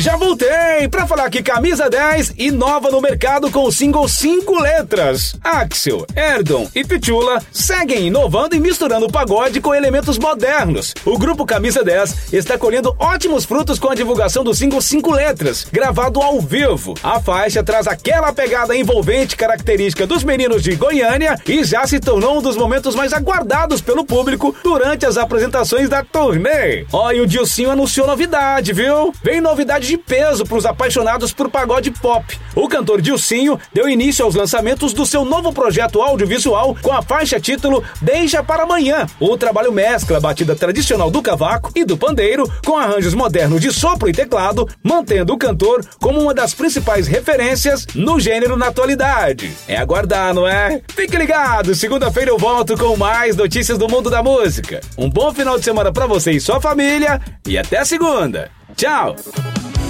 Já voltei pra falar que Camisa 10 inova no mercado com o single 5 letras. Axel, Erdon e Pichula seguem inovando e misturando o pagode com elementos modernos. O grupo Camisa 10 está colhendo ótimos frutos com a divulgação do single 5 letras, gravado ao vivo. A faixa traz aquela pegada envolvente característica dos meninos de Goiânia e já se tornou um dos momentos mais aguardados pelo público durante as apresentações da turnê. Ó, e o Dilcinho anunciou novidade, viu? Vem novidade de peso para os apaixonados por pagode pop. O cantor Dilcinho deu início aos lançamentos do seu novo projeto audiovisual com a faixa título Deixa para Amanhã. O trabalho mescla a batida tradicional do cavaco e do pandeiro com arranjos modernos de sopro e teclado, mantendo o cantor como uma das principais referências no gênero na atualidade. É aguardar, não é? Fique ligado, segunda-feira eu volto com mais notícias do mundo da música. Um bom final de semana para você e sua família e até segunda. Tchau!